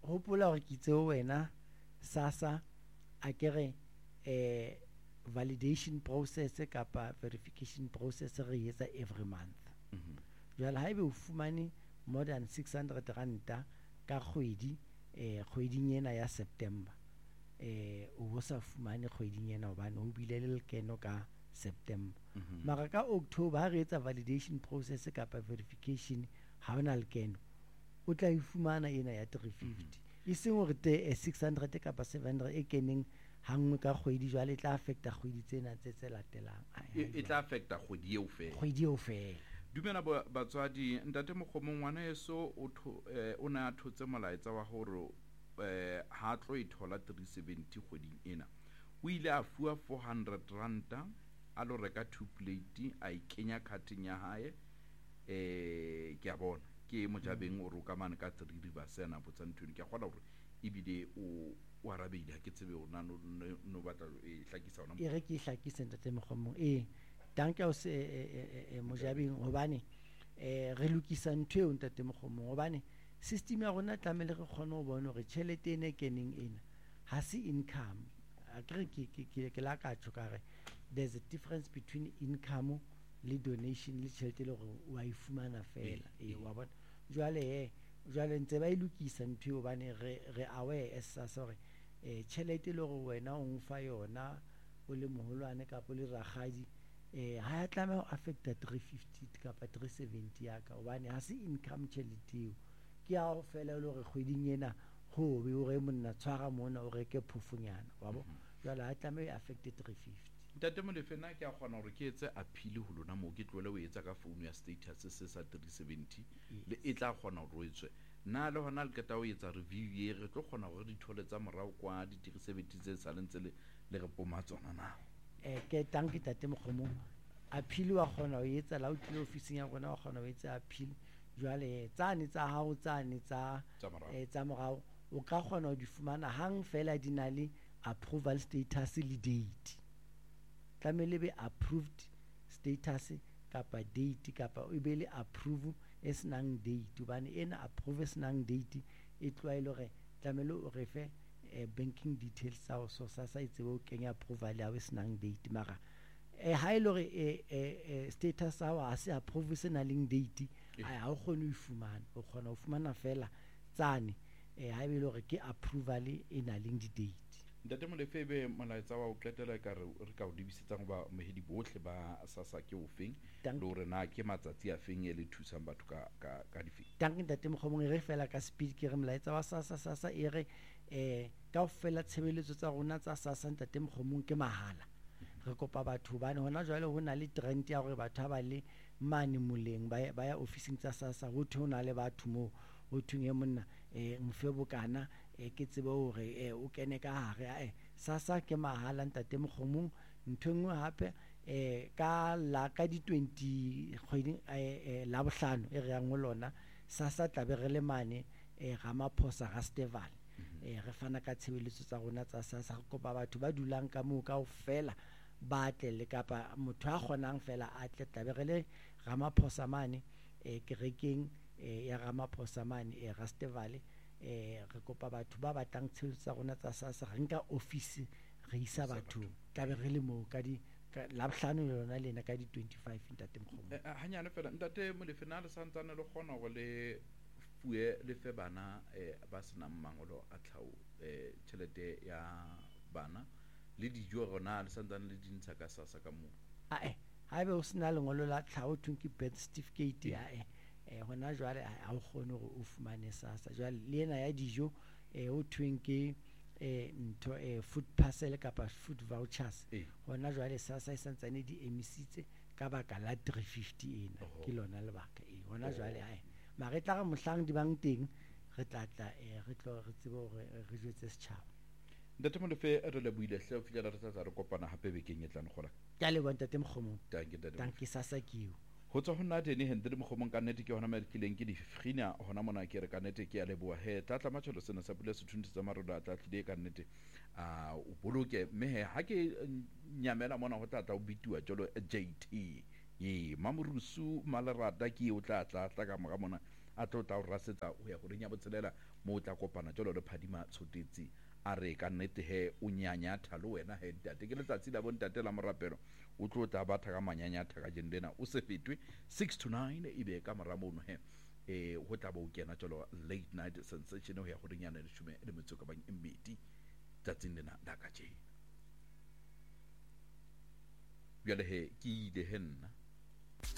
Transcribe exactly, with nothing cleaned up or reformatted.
hopola hore ke tseo wena SASSA a kere eh validation process kapa verification process re etsa every month. Jwale haebe o fumane more than six hundred rand ka kgwedi eh kgweding ena ya September, eh o sa fumane kgweding ena hobane o bile le lekeno ka September. Mara ka October re etsa validation process kapa verification ha ona lekeno, o tla ifumana ena ya three fifty. E seng hore te six hundred kapa seven hundred e keneng hangwe ka kgwedi, jwale tla affecta kgwedi tsena tse tse latelang. E tla affecta kgwedi eo fela. Kgwedi eo fela. Dumela batswadi, ntate Mokgomo ngwana yeso o o na a thotse molaetsa wa hore eh ha tlo e thola three seventy kgweding ena. O ile a fuwa four hundred rand a lo reka two plate a ikenya cutting ya hae. Eh ke a bona ke Mojabeng o roka mane ka three rivers na botsa ntweni ke a kgona hore ibile o o arabile ha ke tsebe ona no no batla e hlakisa ona. E re ke hlakisa ntate Mokgomo eh danke o se eh Mojabeng hobane eh re lokisa ntwe o ntate Mokgomo hobane system ya rona tlamele re kgone ho bona hore tšhelete ene keneng ena ha se income. A ke ke ke ke la ka tshokare there's a difference between income le donation le tšhelete le gore wa ifumana fela eh wa bona. Jwale eh jwale ntse ba ilukisa ntwe hobane re re aware as SASSA hore eh tšhelete le gore wena o mfa yona o le moholwane kapa le rakgadi eh ha ya tlame ho affecta three fifty kapa three seventy ya ka hobane ha se income tšhelete eo ke ya ho fela le gore kgweding ena ho be o re monna tshwara mona o reke phofonyana wa bo. Jwale ha tlame e affected three fifty. Ntate Molefena ke a kgona hore ke etse appeal ho lona mo ke tlole o etsa ka phone ya status se sa three seventy le e tla kgona hore o etswe na le hona le keta o etsa review ye re tlo kgona hore di thole tsa morao kwa di three seventy tse sa lentse le le re poma tsona na. Eh ke tanki tate Mokgomo appeal wa kgona ho etsa la o tlile office ya rona wa kgona ho etsa appeal. Jwale tsane tsa hao tsane tsa eh tsa morao o ka kgona ho di fumana hang fela di na le approval status le date. Tlamele be approved status kapa date kapa o be le approve e senang date hobane ena approve e senang date e tloa ile re tlamele o refe eh, banking details tsa so SASSA itse o kenya approval ya e senang date mara eh ha ile re eh, eh, status sa wa se approve se na leng date ha o kgone ho fumana o kgona ho fumana fela tsane eh ha ile re ke approval e na leng di date. Ntate Molefebe molaetsa wa o qetela ka re re ka o dibisetsa go ba mohedi bohle ba SASSA ke o feng le hore na ke matsatsi a feng e le thusang batho ka ka ka di feng. Danke ntate Mokgomo re fela ka speed ke re molaetsa wa SASSA SASSA e re eh ka ofela tshebeletso tsa rona tsa SASSA ntate Mokgomo ke mahala. Re kopa batho bane hona jwale ho na le trend ya hore batho ba le mane moleng ba ba ya ofising tsa SASSA ho thona le batho mo ho thunye monna eh mfe bokana eh ke tsebe hore eh o kene ka hare eh SASSA ke mahala ntate Mokgomo. Nthongwe hape eh ka la ka di twenty kgwedi eh la bohlano e re yang ho lona SASSA tla be re le mane eh Ramaphosa Festival eh re fana ka tshebeletso tsa rona tsa SASSA re kopa batho ba dulang ka moo ka ofela ba tle le kapa motho a kgonang fela a tle tla be re le Ramaphosa mane eh kerekeng eh ya Ramaphosa mane e Festival eh re kopa batho ba batlang tshebeletso tsa rona tsa SASSA re nka office re isa batho ka be re le mo ka di la bohlano lona lena ka di twenty-five ntate Mokgomo. Hanyane fela ntate Molefena le santsane le kgona go le fue le fe bana eh ba sena mangolo a tlhao eh tšhelete ya bana le dijo gona le santsane le dintsha ka SASSA ka mo. A eh ha be o sena lengolo la tlhao twinki birth certificate ya eh eh hona jwale ha o kgone go o fumane SASSA jwale le ena ya dijo eh o twinki eh ntho eh food parcel kapa food vouchers hona jwale SASSA e santsane di emisitse ka baka la three fifty ena ke lona le baka eh hona jwale ha ma re tla ga mohlang di bang teng re tla tla eh re tlo re tsebe hore re jwetse setšhaba. Ntate Molefe re le buile hle o fitla re tla re kopana hape bekeng e tlang gola ka le bontate Mokgomo. Danke ntate. Danke SASSA ke you ho tswa ho nna tene Hendri Mokgomong ka nnete ke hona me kileng ke di frina hona mona ke re ka nnete ke ya leboa he tla tla matsholo sena sa pula se thuntse maroda tla tlile ka nnete a o boloke me he ha ke nyamela mona ho tla tla o bitiwa jolo J T ye mamurusu malerata ke o tla tla tla ka mona a tlo tla o rasetsa ho ya horeng ya botshelela mo o tla kopana jalo le Phadima Tshotetse a re ka nnete he o nyanyatha le wena he ntate ke letsatsi la bontate la morapelo o tlo tla batha ka manyanyatha ka jendena o se fetwe six to nine e be ka mora mono he eh ho tla bo kena jalo late night sensation ho ya horeng ya le shume le metso ka bang embedi tsatsing lena la ka je bjale he ke ile he nna